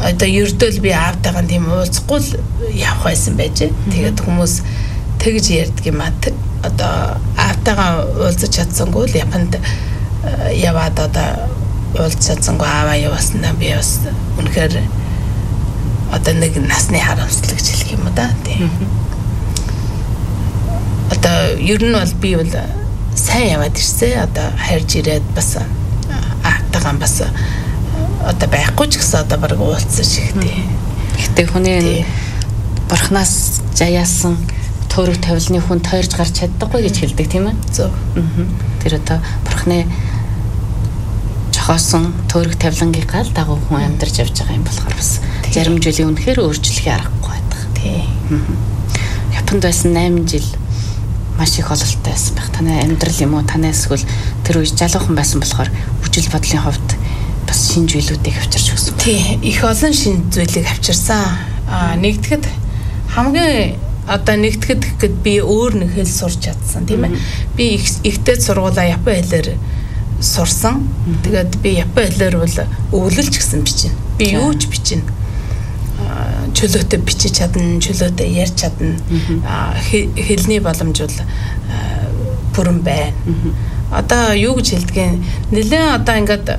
одоо ердөө би аавтайгаа тийм уулзахгүй л явах байсан байж. Тэгээд хүмүүс тэгж ярьдаг юм аа. Одоо аавтайгаа уулзаж чадсангүй л Японд яваад одоо уулзаж чадсангүй ааваа яваснаа би бас үнэхээр одоо нэг насны харамсалтай гэж хэлэх юм да. Тийм. Одоо ер нь бол би бол сайн яваад ирсэн. Одоо хайрж ирээд бас аавтайгаа бас одоо байхгүй ч гэсэн одоо баг уулзсан шигтэй. Гэтэ хүний бурхнаас жаяасан төөрөг тавилны хүн тойрж гарч чаддаггүй гэж хэлдэг тийм ээ. Зөв. Тэр одоо бурхны жохоосон төөрөг тавилангийн гал дагуу хүн амьдарч явж байгаа юм болохоор бас зарим жилийн үнэхээр өөрчлөхий аргагүй байдаг. Тийм. Японд байсан 8 жил маш их ололттой байсан байх. Танай амьдрал юм уу? Танаас эсвэл тэр үе залуухан байсан болохоор үжил бодлын хувьд бас шинэ зүйлүүдийг авчирч өгсөн. Тийм, их олон шинэ зүйлийг авчирсан. Нэгдэхэд хамгийн одоо нэгдэхэд гэхэд би өөр нэг хэл сурч чадсан тийм ээ. Би ихтэй сургуулаа япон хэлээр сурсан. Тэгээд би япон хэлээр бол өвлөлч гэсэн бичнэ. Би юу ч бичнэ. Чөлөөтэй бичиж чадна, чөлөөтэй ярьж чадна. Хэлний боломж бол бүрэн байна. Одоо юу гэж хэлдгийг нэлээ одоо ингээд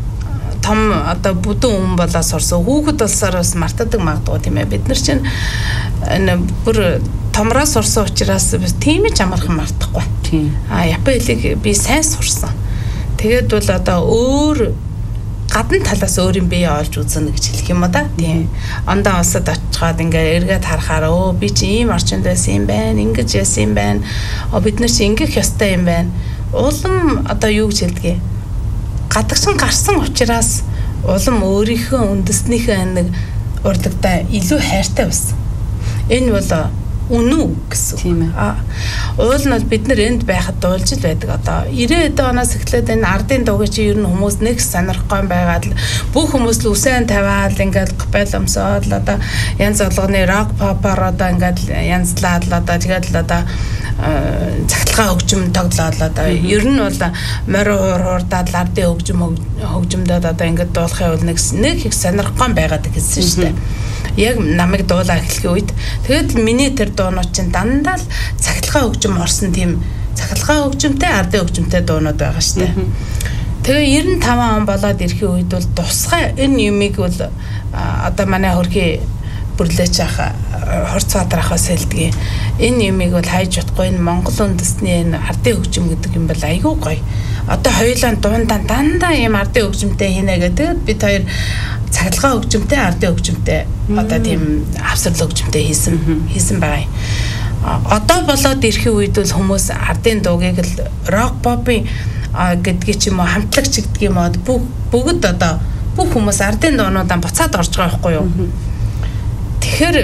том одоо бүдүүн хүн болоо сурсан. Хүүхэд болсоор бас мартадаг магадгүй тийм ээ. Бид нар чинь энэ бүр томроо сурсан учраас тийм ч амархан мартахгүй. Тийм. Япон хэлийг би сайн сурсан. Тэгээд бол одоо өөр гадна талаас өөр юм бие олж үзнэ гэж хэлэх юм да. Тийм. Ондоо улсад очиод ингээ эргээд харахаар би чи ийм орчинд байсан юм байна, ингэж яасан юм байна. Бид нар чи ингэх ёстой юм байна. Улам одоо юу гэж хэлдгийг гадагшин гарсан учраас улам өөрийнхөө үндэснийхээ нэг урлагтаа илүү хайртай байсан. Энэ бол үнэн гэсэн. Тийм ээ. Уул нь бол бид нар энд байхад дуулж л байдаг. Одоо 90-ад оноос эхлээд энэ ардын дуугийн чи ер нь хүмүүс нэг сонирхгой байгаад л бүх хүмүүс л үсэн тавиад ингээд гопеломсоод л одоо янз болгоны рок попор одоо ингээд янзлаад л одоо тэгээд л одоо цагтлагаа хөгжим тоглоод одоо ер нь бол морь хуурдаад ардын хөгжимдод одоо ингээд дуулахын бол нэг их сонирхгой байгаад гэсэн шүү дээ. Яг намайг дуулаа эхлэхийн үед тэгээд миний тэр дуунууд чинь дандаа л цагтлагаа хөгжим орсон тийм цагтлагаа хөгжимтэй ардын хөгжимтэй дуунууд байгаа шүү дээ. Тэгээ 95 он болоод ирэхийн үед бол тусгай энэ юмыг бол одоо манай хөрхи бүрлээч ах хорцоодрах хас хэлдэг. Энэ юмыг бол хайж утахгүй энэ Монгол үндэсний энэ ардын хөгжим гэдэг юм бол айгүй гоё. Одоо хоёулаа дундаа дандаа ийм ардын хөгжимтэй хийнэ гэдэг бид хоёр цагтлагаа хөгжимтэй ардын хөгжимтэй одоо тийм авсрал хөгжимтэй хийсэн байгаа юм. Одоо болоод ирэхийн үед бол хүмүүс ардын дуугийг л рок попын гэдгийг ч юм уу хамтлагч гэдэг юм уу бүгд одоо бүх хүмүүс ардын дуунуудаа буцаад орж байгаа байхгүй юу? Тэгэхээр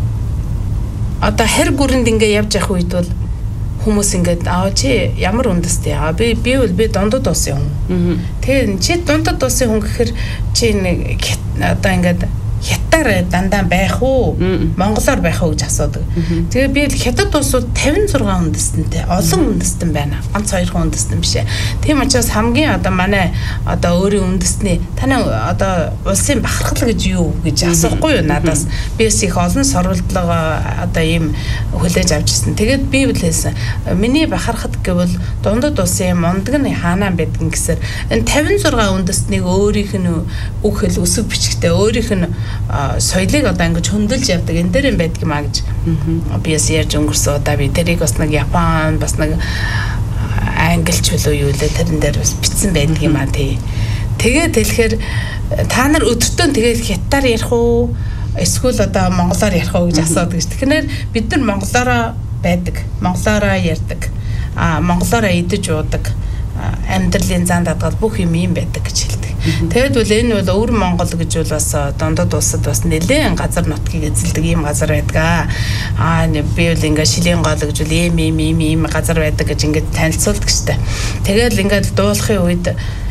одоо хэр гүрэнд ингээ явж явах үед бол хүмүүс ингээд чи ямар үндэстэй би дундад улсын хүн. Тэгээ чи дундад улсын хүн гэхээр чи нэг одоо ингээд хятаар дандаа байх уу монголоор байх уу гэж асуудаг. Тэгээ би хятад улсууд 56 үндэстэнтэй олон үндэстэн байна. Ганц 2 үндэстэн биш ээ. Тийм учраас хамгийн одоо манай одоо өөрийн үндэстний таны одоо улсын бахархал гэж юу гэж асуухгүй юу надаас. Бис их олон сорволдлого одоо ийм хүлээж авч ирсэн. Тэгээд би хэлсэн миний бахархад гэвэл дундад улсын мундаг нь хаанаа байдг гэсээр энэ 56 үндэстнийг өөрийнх нь үг хэл өсөв бичгтээ өөрийнх нь соёлыг одоо ингэж хөндлөж явдаг энэ дээр юм байдаг юм а гэж би яс ярьж өнгөрсөн удаа би тэрийг бас нэг Япон бас нэг англич болоо юу лээ тэрэн дээр бас бичсэн байдаг юм а тий. Тэгээд тэгэхээр та нар өдөртөө тэгээд хятаар ярих уу эсвэл одоо монголоор ярих уу гэж асуудаг гэж. Тэгэхээр бид нар монголоороо байдаг, монголоороо ярьдаг, монголоороо идэж уудаг, амьдралын зан дадгал бүх юм байдаг гэж хэлдэг. Тэгэд бол энэ бол өвөр Монгол гэж бол бас дундад улсад бас нэлээд газар нутгийг эзэлдэг ийм газар байдаг. Би бол ингээ шилийн гол гэж бол ийм газар байдаг гэж ингээ танилцуулдаг штэ. Тэгэл ингээ дуулахын үед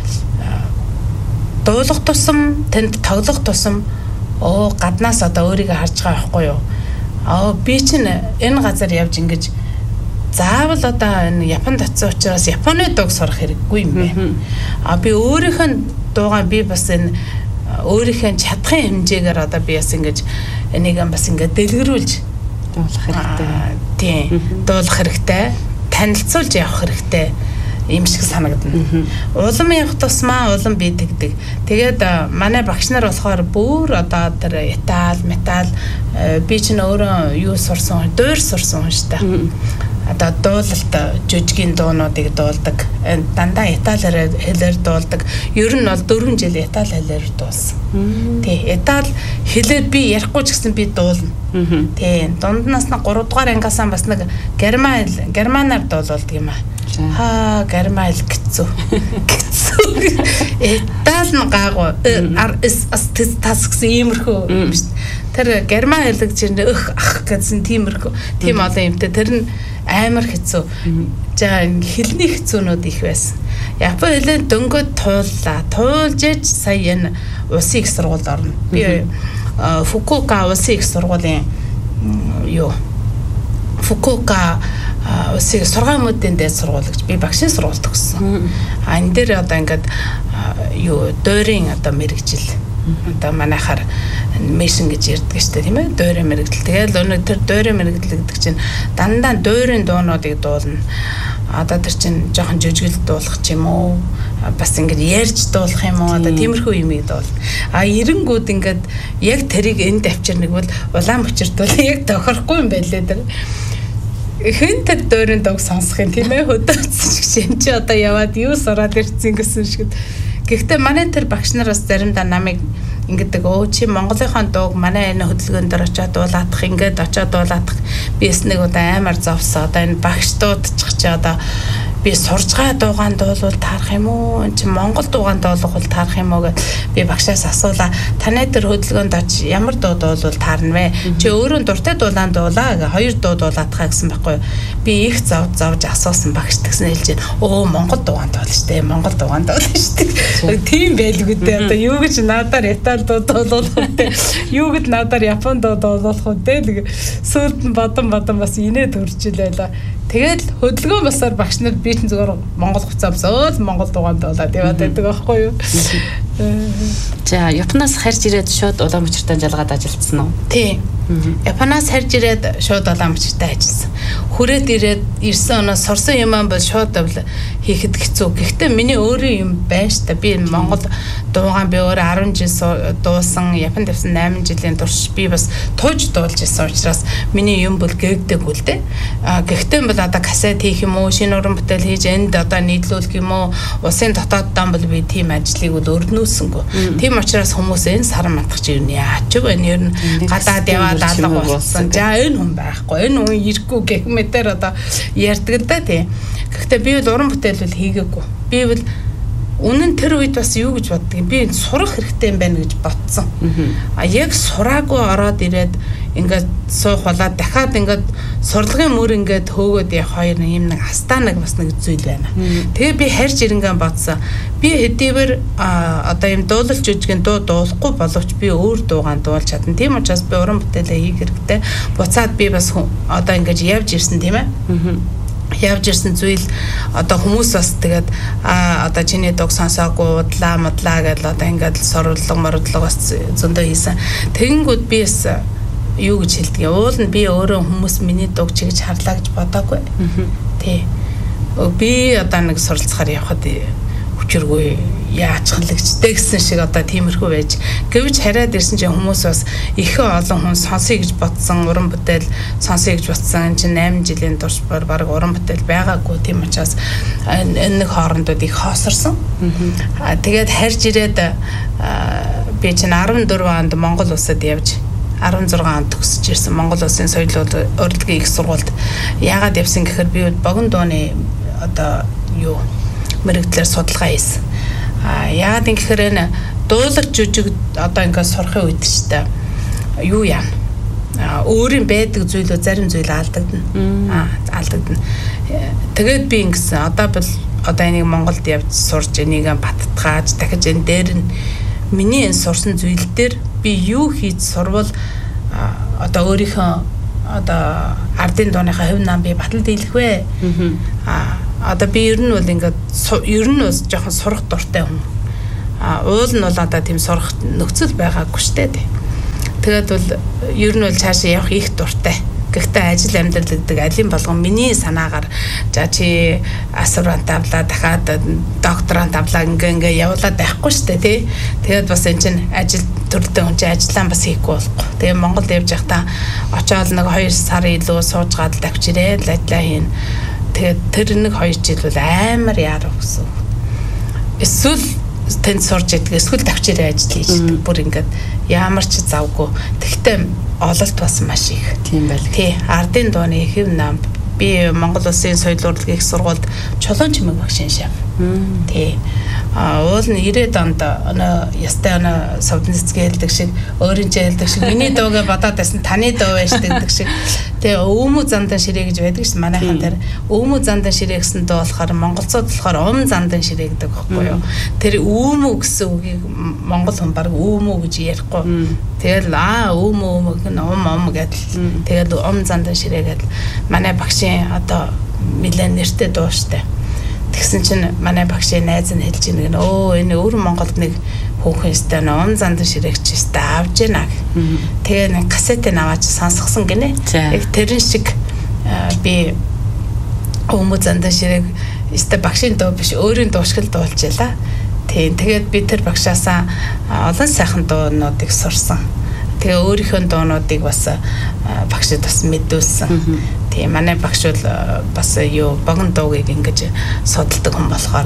дуулах тусам тэнд тоглох тусам гаднаас одоо өөрийгөө харж байгаа байхгүй юу? Би чинь энэ газар явж ингэж заавал одоо энэ Японд очсон учраас Японы дууг сурах хэрэггүй юм байна. Би өөрийнхөө дуугаа би бас энэ өөрийнхөө чадхын хэмжээгээр одоо би бас ингэж энийг бас ингээд дэлгэрүүлж дуулах хэрэгтэй. Тийм. Дуулах хэрэгтэй. Танилцуулж явах хэрэгтэй. Ийм шиг санагдана. Улам явах тусмаа улам би тэгдэг. Тэгээд манай багш нар болохоор бүр одоо тэр Итали, метал би ч өөрөө юу сурсан, дуур сурсан хүн шүү дээ. Одоо дуулалт жүжигийн дуунуудыг дуулдаг. Дандаа Итали хэлээр дуулдаг. Ер нь бол 4 жил Итали хэлээр дуулсан. Тий, Итали хэлээр би ярихгүй ч гэсэн би дуулна. Тий, дунднаас нь 3 дугаар ангиасаа бас нэг германаар дуулдаг юм аа. Герман хэл гэцүү. Итали нь гаагу тас гэсэн иймэрхүү юм шүү. Тэр герман хэлэг чинь ах гэсэн тиймэрхүү. Тийм олон юмтай. Тэр нь амар хэцүү. За хэлний хэцүүнүүд их байсан. Япон хэлээр дөнгөд тууллаа. Туулж иж сая энэ улсын их сургуульд орно. Би Фукуока улсын их сургуулийн Фукуока улсын сургаан мөдийн дээд сургууль гэж би багшийн сургуульд төгссөн. Энэ дээр одоо ингээд дуурийн одоо мэрэгжил одоо манайхаар мишн гэж ярьдаг шүү дээ тийм ээ дуурийн мэрэгжил. Тэгээд өнөөдөр тэр дуурийн мэрэгжил гэдэг чинь дандаа дуурийн дуунуудыг дуулна. Одоо тэр чинь жоохон жүжигэл дуулах ч юм уу бас ингэж ярьж дуулах юм уу одоо тиймэрхүү юмыг дуулна. Эренгүүд ингээд яг тэрийг энд авчирнэг бол улаан мөчөрдөл яг тохирохгүй юм байлээ тэр. Хэн тэр дуурийн дог сонсох юм тийм ээ хөдөөцсөн чи одоо яваад юу сураад ирсэн гэсэн шиг. Гэхдээ манай тэр багш нар бас заримдаа намайг ингэдэг чи Монголынхон дууг манай энэ хөдөлгөөнд дээр очиад дуулаадах ингээд очиод дуулаадах бис нэг удаа амар зовсоо одоо энэ багшдууд ч одоо би сурж байгаа дуугаан дуулвал таарах юм уу чи Монгол дуугаан дуулах таарах юм уу гэж би багшаас асуулаа таны тэр хөдөлгөөнд оч ямар дуу дуулвал таарна вэ чи өөрөө дуртай дуулаан дуулаа гэ 2 дуу дуулаадахаа гэсэн байхгүй би их зовж асуусан багш тэгсэн хэлж Монгол дуугаан дуулна штэ Монгол дуугаан дуулна штэ тийм байлгүй дээ одоо юу гэж надаар Итали дуу дуулах вэ юу гэж надаар Япон дуу дуулах вэ сүйд нь бадам бас инээд хөрчил байла. Тэгээд хөдөлгөөн басаар багш нар би ч зүгээр Монгол хувцаасаа Монгол дуугаан дуулаад яваад байдаг байхгүй юу. За Японоос харж ирээд шууд улаан мөчөртөө жалгаад ажилласан уу? Тийм. Японоос харж ирээд шууд улаан мөчөртөө ажилласан. Хүрээд ирсэн өнөө сурсан юм аа бол шууд хийхэд хэцүү. Гэхдээ миний өөрийн юм байна ш та би Монгол дуугаан би өөрөө 10 жил дуусан, Японд явсан 8 жилийн турш би бас тууж дуулж ирсэн учраас миний юм бол гээгдэггүй л дээ. Гэхдээ бол одоо касет хийх юм уу, шинэ уран бүтээл хийж энд одоо нийтлүүлэх юм уу, улсын дотооддоо бол би тийм ажлыг бол өрнүүлсэнгүй. Тийм учраас хүмүүс энэ саран матах чи юу яач вэ? Ер нь гадаад яваад алга болсон. За энэ хүн байхгүй. Энэ хүн ирэхгүй гэх мэтэр одоо ярьдаг л да тий. Гэхдээ би бол уран бүтээл хийгээгүй. Би бол үнэн тэр үед бас юу гэж боддог. Би сурах хэрэгтэй юм байна гэж бодсон. Яг сураагүй ороод ирээд ингээд суух болоод дахиад ингээд сурлагын мөр ингээд хөөгөөд явах хоёр юм нэг астаанаг бас нэг зүйл байна. Тэгээ би харж ирэнгэн бодсон. Би хэдийгээр одоо юм дуулалт жүжигэн дуу дуулахгүй боловч би өөр дуугаан дуулж чадна. Тийм учраас би уран бүтээлээ хийх хэрэгтэй. Буцаад би бас одоо ингээд явж ирсэн тийм ээ. Явж ирсэн зүйл одоо хүмүүс бас тэгээд одоо чиний дог сонсоогүй удлаа гэж одоо ингээд сорлого бас зөндөө хийсэн. Тэгэнгүүт би бас юу гэж хэлдэг. Уул нь би өөрөө хүмүүс миний дог чигж харлаа гэж бодоогүй. Тий. Би одоо нэг суралцахаар явхад хүчиргүй яачхлагчтэй гэсэн шиг одоо тиймэрхүү байж гэвч хараад ирсэн чинь хүмүүс бас ихэнх олон хүн сонсъё гэж бодсон уран бүтээл сонсъё гэж бодсон чинь 8 жилийн турш баг уран бүтээл байгаагүй тийм учраас энэ нэг хоорондод их хоосорсон. Тэгээд харж ирээд би чинь 14 онд Монгол улсад явж 16 онд төгсөж ирсэн Монгол улсын соёл урлагийн их сургуульд яагаад явсан гэхээр би богино дууны одоо юу мэрэгдлэр судалгаа хийсэн. Яагаад гэхээр энэ дуулах жүжиг одоо ингээд сурахын үед ч та юу яана. Өөрийн байдаг зүйлөө зарим зүйл алдагдана. Алдагдана. Тэгээд би ингэсэн одоо энийг Монголд явж сурж энийг баттгааж дахиж энэ дээр нь миний энэ сурсан зүйл дээр би юу хийж сурвал одоо өөрийнхөө одоо ардын дууныхаа хувь нам би батал дийлэх вэ? Одоо би ер нь бол ингээд ер нь бас жоохон сурах дуртай хүн. уул нь бол одоо тийм сурах нөхцөл байгаагүй штэ тий. Тэгээд бол ер нь бол цаашаа явах их дуртай. Гэхдээ ажил амьдрал гэдэг алин болгон миний санаагаар за чи аспирант авлаа дахиад докторант авлаа ингээ явуулаад байхгүй штэ тий. Тэгээд бас энэ чинь ажил төрөлтэй хүн чинь ажиллаа бас хийхгүй болохгүй. Тэгээ Монголд явж байхдаа очоод нэг 2 сар илүү суужгаад л авч ирээд л ажиллаа хийн. Тэгээд тэр нэг 2 жил бол амар яарав гэсэн. Эсвэл тэнд сурж идэг эсвэл авч ирээ ажил хийж идэг. Бүр ингээд ямар ч завгүй. Тэгтээ ололт бас маш их. Тийм байл. Тий, ардын дууны хэв нам би Монгол Улсын соёл урлагийн их сургуульд чулуун чимэг багшин шав. Тий. Уул нь 90-ад онд ястай совдныцгээ хэлдэг шиг өөрийнхөө хэлдэг шиг миний дуугээ бодоод байсан таны дуу байж гэдэг шиг. Тэгээ өвмө зандан ширээ гэж байдаг шин манайхан дээр. Өвмө зандан ширээ гэсэн дуу болохоор монголцууд болохоор зандан ширээ гэдэг байхгүй юу. Тэр өвмө гэсэн үгийг монгол хүн баг өвмө гэж ярихгүй. Тэгэл өвмө гэн гэдэл. Тэгэл зандан ширээ гэдэл. Манай багшийн одоо нэлээд нэртэй дуу штэ. Тэгсэн чинь манай багшийн найз нь хэлж ийн энэ өөр Монголд нэг хүүхэн өстэй зандан ширэгч өстэй авж яана. Тэгээ нэг касетыг аваад сонсгосон гинэ. Яг тэрэн шиг би өвмө зандан ширэг өстэй багшийн дуу биш өөрийн дуушгал дуулж ялаа. Тэгээд би тэр багшаасаа олон сайхан дуунуудыг сурсан. Тэгээ өөрийнхөө дуунуудыг бас багшид бас мэдүүлсэн. Тийм манай багш бол бас богино дуугийг ингэж судалдаг хүн болохоор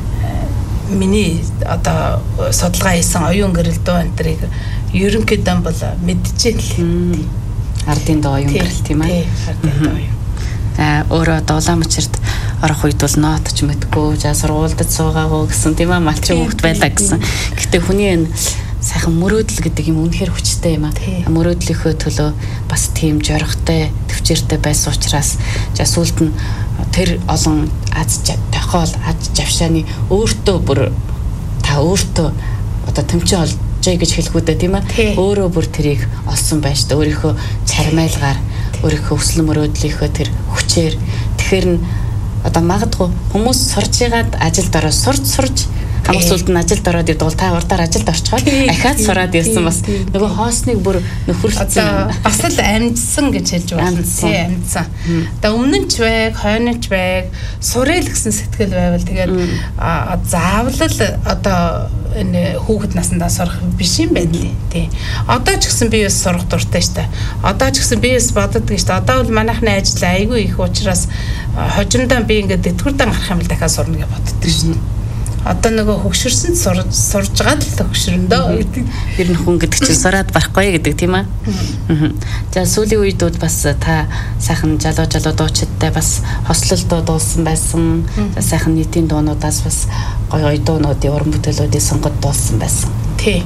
миний одоо судалгаа хийсэн оюун гэрэл дуу энтрийг ерөнхийдөө бол мэдчихээн л. Ардын дуу оюун гэрэл тийм ээ. Ардын дуу. За өөрөө дуулаа мочирд орох үед бол ноот ч мэдгүй за сургуульд суугаагүй гэсэн тийм ээ малчин хөвгт байлаа гэсэн. Гэхдээ хүний энэ сайхан мөрөөдөл гэдэг юм үнэхээр хүчтэй юм аа. Мөрөөдлийнхөө төлөө бас тийм жорготой, төвчээртэй байсан учраас за сүүлд нь тэр олон тохиол аз жавшааны өөртөө бүр та өөртөө одоо тэмцэн олжээ гэж хэлэхүүдээ тийм ээ. Өөрөө бүр тэрийг олсон байж та өөрийнхөө цармайлгаар өөрийнхөө өсөл мөрөөдлийнхөө тэр хүчээр тэгэхээр нь одоо магадгүй хүмүүс сурж ягаад ажилд ороо сурж хамаг сүлд нь ажилд ороод ирдгүүл та урдаар ажилд орчхоод ахаад сураад явсан бас нөгөө хоосныг бүр нөхөрлөсөн бас л амжсан гэж хэлж байна. Тийм амжсан. Одоо өмнө нь ч байг, хойно ч байг сурэл гэсэн сэтгэл байвал тэгээд заавал одоо энэ хүүхэд насндаа сурах биш юм байна лээ. Тий. Одоо ч гэсэн би бас сурах дуртай штэ. Одоо ч гэсэн би бас боддог штэ. Одоо бол манайхны ажил айгүй их учраас хожимдоо би ингээд дэтгэрдэн гарах юм л дахиад сурна гэж боддог штэ. Одоо нөгөө хөгшөрсөнд сурж байгаа л хөгшөрөндөө ер нь хүн гэдэг чинь сураад барахгүй гэдэг тийм аа. За сүүлийн үед бас та сайхан залуу дуучидтай бас хослолдоо дуулсан байсан. Сайхан нийтийн дуунуудаас бас гоё дуунуудын уран бүтээлүүдийг сонгоод дуулсан байсан. Тий.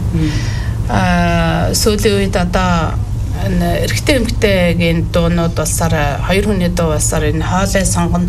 Сүүлийн үед одоо эрэгтэй эмэгтэйгийн дуунууд болсоор хоёр хүний дуу болсоор энэ хоолой сонгоно.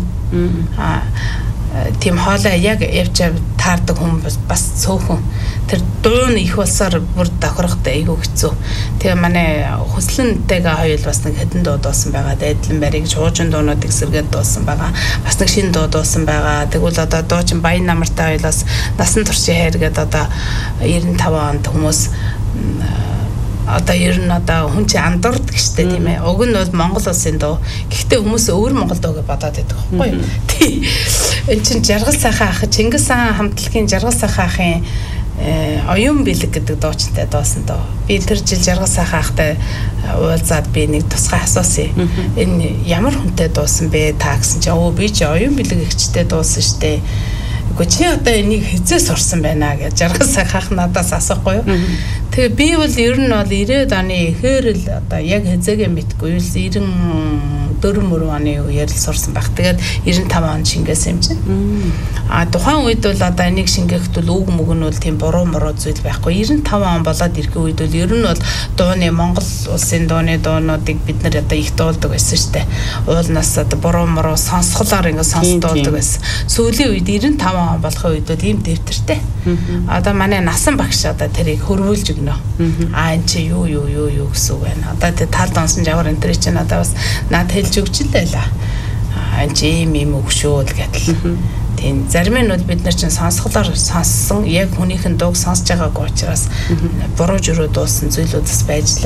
Тийм хоолой яг явж таардаг хүн бас цөөхөн тэр дуун их болсоор бүр тохирохтой айгүй хэцүү. Тэгээ манай хүслэнтэйгээ хоёул бас нэг хэдэн дуу дуусан байгаа. Эдлэн барыг жуужин дуунуудыг сэргээд дуусан байгаа. Бас нэг шинэ дуу дуусан байгаа. Тэгвэл одоо дуучин Баян намартай хоёулаас насан туршийн хайргээд одоо 95 онд хүмүүс одоо ер нь одоо хүн чинь андуурдаг штэ тийм ээ. Уг нь бол Монгол улсын дуу. Гэхдээ хүмүүс өөр Монгол дуу гэж бодоод байдаг байхгүй юу? Тий. Энд чинь Жаргал сайхан ах, Чингис хаан хамтлагийн Жаргал сайхан ахын оюун бэлэг гэдэг дуучинтай дуусан дуу. Би тэр жил Жаргал сайхан ахтай уулзаад би нэг тусгай асуусан. Энэ ямар хүнтэй дуусан бэ та гэсэн чинь би ч оюун бэлэг ихчтэй дуусан штэ. Гэхдээ чи одоо энийг хизээ сурсан байна гэж Жаргал сайхан ах надаас асуухгүй юу? Тэгээ би бол ер нь бол 90-ад оны ихээр л одоо яг хязгаагаа мэдгүй л 94 оны үеэр л сурсан баг. Тэгээд 95 он шингээсэн юм чинь. Тухайн үед бол одоо энийг шингээхэд бол үг мөг нь бол тийм буруу зүйл байхгүй. 95 он болоод ирэхэд үед бол ер нь бол дууны Монгол улсын дууны дуунуудыг бид нар одоо их дуулдаг байсан шүү дээ. Уулнаас одоо буруу сонсголоор ингээд сонсдуулдаг байсан. Сүүлийн үед 95 он болохын үед бол ийм дэвтэртэй. Одоо манай насан багш одоо тэрийг хөрвүүлж өгнө. Эн чи юу гэсэн үг байна. Одоо тэ тал донсон жавар энэ чинь надад бас над хэлж өгч л байлаа. Эн чи ийм өгшөөл гэдэл. Тийм зарим нь бол бид нар чинь сонсголоор сонссон яг хүнийхэн дууг сонсож байгаагүй учраас буруу журуу дуусан зүйлүүд бас байж